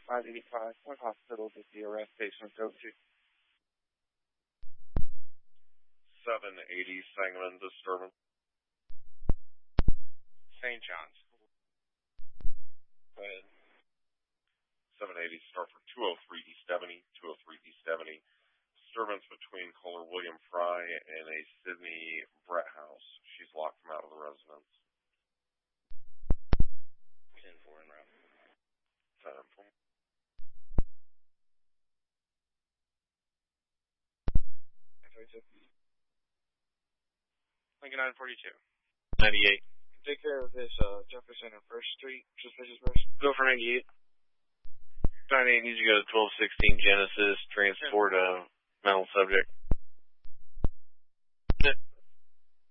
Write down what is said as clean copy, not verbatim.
585. What hospital did the arrest patient go to? 780 Sangamon disturbance. St. John's. Go ahead. 780 start for 203 East Ebony. 203 East Ebony. Disturbance between caller William Fry and a Sydney Brett house. She's locked him out of the residence. 10-4 en route. 10-4. Lincoln 942. 98. Take care of this Jefferson and First Street, suspicious person. Go for 98. 98 needs to go to 1216 Genesis, transport a mental subject.